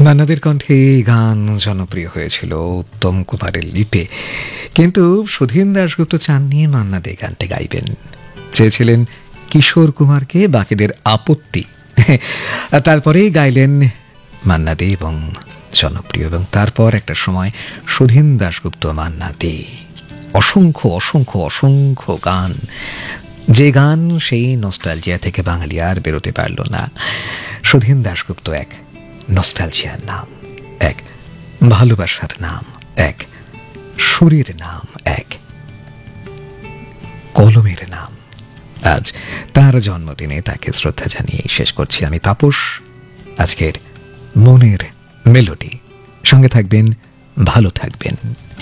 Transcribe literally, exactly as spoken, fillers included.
মান্নাদের কণ্ঠে এই গান জনপ্রিয় হয়েছিল উত্তম কুমারের লিপে, কিন্তু সুধীন দাশগুপ্ত চাননি মান্না দে গানটি গাইবেন। চেয়েছিলেন কিশোর কুমারকে, বাকিদের আপত্তি। তারপরেই গাইলেন মান্না দে এবং জনপ্রিয়। এবং তারপর একটা সময় সুধীন দাশগুপ্ত, মান্না দে, অসংখ্য অসংখ্য অসংখ্য গান, যে গান সেই নস্টালজিয়া থেকে বাঙালি আর বেরোতে পারল না। সুধীন দাশগুপ্ত এক নস্টালজিয়ার নাম, এক ভালোবাসার নাম, এক সুরের নাম, এক কলমের নাম। আজ তার জন্মদিনে তাকে শ্রদ্ধা জানিয়ে শেষ করছি আমি তাপস আজকের মনের মেলোডি। সঙ্গে থাকবেন, ভালো থাকবেন।